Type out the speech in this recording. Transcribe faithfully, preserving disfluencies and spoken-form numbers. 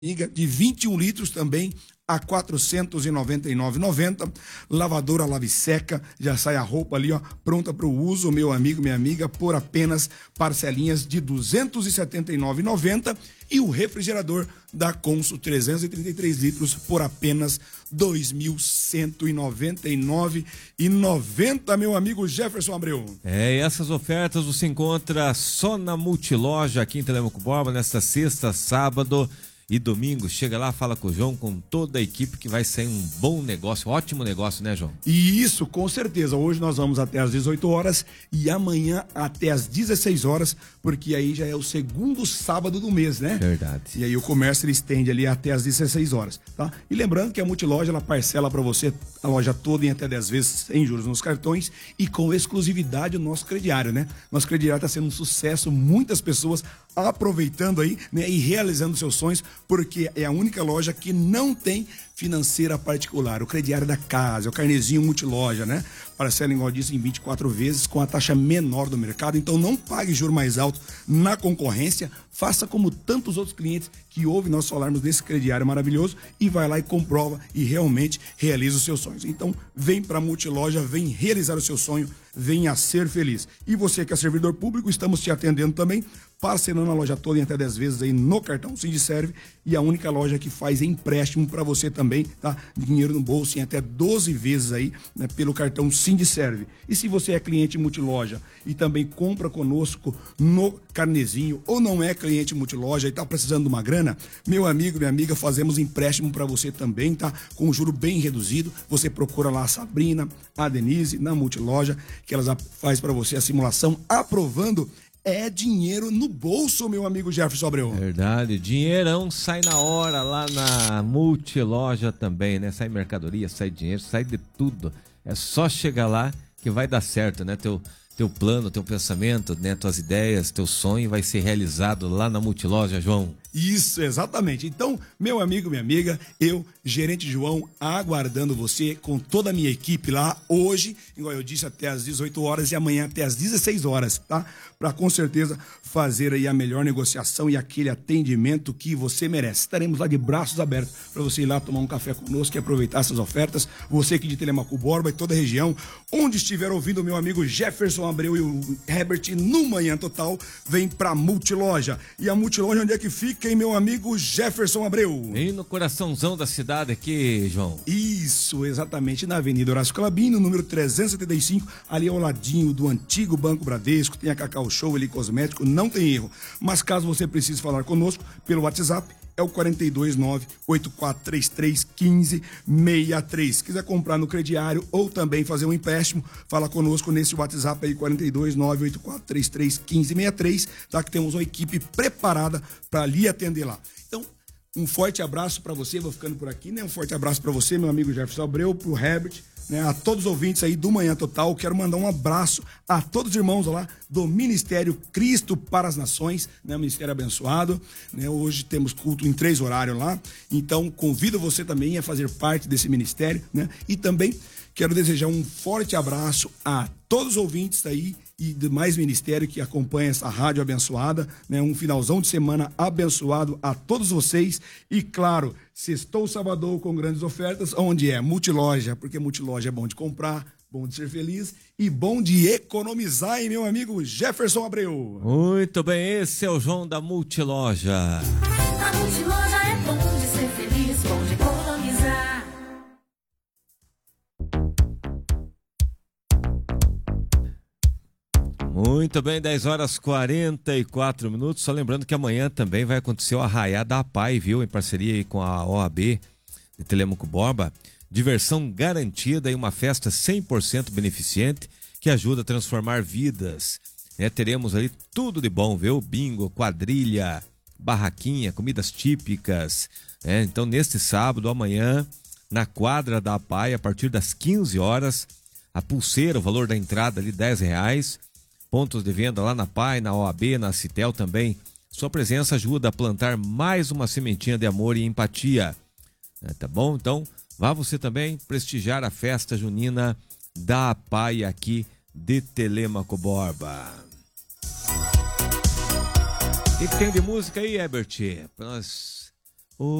de vinte e um litros também a quatrocentos e noventa e nove reais e noventa centavos. Lavadora Lave Seca, já sai a roupa ali, ó, pronta para o uso, meu amigo, minha amiga, por apenas parcelinhas de duzentos e setenta e nove reais e noventa centavos. E o refrigerador da Consul trezentos e trinta e três litros por apenas dois mil cento e noventa e nove reais e noventa centavos, meu amigo Jefferson Abreu. É, e essas ofertas você encontra só na Multiloja aqui em Telemaco Borba, nesta sexta, sábado e domingo. Chega lá, fala com o João, com toda a equipe, que vai ser um bom negócio, ótimo negócio, né, João? E isso, com certeza. Hoje nós vamos até às dezoito horas e amanhã até às dezesseis horas, porque aí já é o segundo sábado do mês, né? Verdade. E aí o comércio ele estende ali até às dezesseis horas, tá? E lembrando que a Multiloja, ela parcela para você a loja toda em até dez vezes sem juros nos cartões e com exclusividade o nosso crediário, né? Nosso crediário está sendo um sucesso, muitas pessoas aproveitando aí, né, e realizando seus sonhos, porque é a única loja que não tem financeira particular. O crediário da casa, o carnezinho Multiloja, né? Parcela, igual disse, em vinte e quatro vezes com a taxa menor do mercado. Então não pague juro mais alto na concorrência. Faça como tantos outros clientes que ouvem nós falarmos desse crediário maravilhoso e vai lá e comprova e realmente realiza os seus sonhos. Então vem para a Multiloja, vem realizar o seu sonho, venha ser feliz. E você que é servidor público, estamos te atendendo também, parcelando a loja toda em até dez vezes aí no cartão Sindiserve, e a única loja que faz empréstimo para você também, tá? Dinheiro no bolso em até doze vezes aí, né, pelo cartão Sindiserve. E se você é cliente Multiloja e também compra conosco no carnezinho ou não é cliente Multiloja e tá precisando de uma grana, meu amigo, minha amiga, fazemos empréstimo para você também, tá? Com um juro bem reduzido. Você procura lá a Sabrina, a Denise na Multiloja, que elas faz para você a simulação aprovando. É dinheiro no bolso, meu amigo Jefferson Abreu. Verdade, dinheirão sai na hora lá na Multiloja também, né? Sai mercadoria, sai dinheiro, sai de tudo. É só chegar lá que vai dar certo, né? Teu, teu plano, teu pensamento, né? Tuas ideias, teu sonho vai ser realizado lá na Multiloja, João. Isso, exatamente. Então, meu amigo, minha amiga, eu, gerente João, aguardando você com toda a minha equipe lá hoje, igual eu disse, até às dezoito horas e amanhã até às dezesseis horas, tá? Para com certeza fazer aí a melhor negociação e aquele atendimento que você merece. Estaremos lá de braços abertos para você ir lá tomar um café conosco e aproveitar essas ofertas. Você aqui de Telemaco Borba e toda a região, onde estiver ouvindo o meu amigo Jefferson Abreu e o Herbert no Manhã Total, vem pra Multiloja. E a Multiloja, onde é que fica? Quem, meu amigo Jefferson Abreu? E no coraçãozão da cidade aqui, João. Isso, exatamente, na Avenida Horácio Calabino, número trezentos e setenta e cinco, ali ao ladinho do antigo Banco Bradesco, tem a Cacau Show ali, cosmético, não tem erro. Mas caso você precise falar conosco pelo WhatsApp, é o quatro dois nove, oito quatro três três, um cinco seis três. Se quiser comprar no crediário ou também fazer um empréstimo, fala conosco nesse WhatsApp aí, quatro dois nove, oito quatro três três, um cinco seis três, tá? Que temos uma equipe preparada para lhe atender lá. Então, um forte abraço para você, vou ficando por aqui, né? Um forte abraço para você, meu amigo Jefferson Abreu, pro Herbert, né? A todos os ouvintes aí do Manhã Total. Quero mandar um abraço a todos os irmãos lá do Ministério Cristo para as Nações, né? Ministério abençoado, né? Hoje temos culto em três horários lá, então convido você também a fazer parte desse ministério, né? E também quero desejar um forte abraço a todos os ouvintes aí e demais ministério que acompanha essa rádio abençoada, né? Um finalzão de semana abençoado a todos vocês e, claro, sextou sábado com grandes ofertas, onde é Multiloja, porque Multiloja é bom de comprar, bom de ser feliz e bom de economizar, hein, meu amigo Jefferson Abreu? Muito bem, esse é o João da Multiloja. A Multiloja é bom de ser feliz, bom de economizar. Muito bem, dez horas e quarenta e quatro minutos. Só lembrando que amanhã também vai acontecer o Arraiá da APAI, viu? Em parceria aí com a O A B de Telemaco Borba. Diversão garantida e uma festa cem por cento beneficente que ajuda a transformar vidas. É, teremos ali tudo de bom, viu? Bingo, quadrilha, barraquinha, comidas típicas. É, então, neste sábado, amanhã, na quadra da APAI, a partir das quinze horas, a pulseira, o valor da entrada ali, dez reais. Pontos de venda lá na P A I, na O A B, na Citel também. Sua presença ajuda a plantar mais uma sementinha de amor e empatia. É, tá bom? Então, vá você também prestigiar a festa junina da P A I aqui de Telemaco Borba. O que, que tem de música aí, Herbert? Pra nós